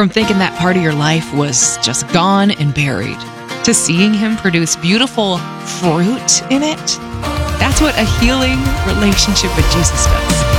From thinking that part of your life was just gone and buried, to seeing Him produce beautiful fruit in it. That's what a healing relationship with Jesus does.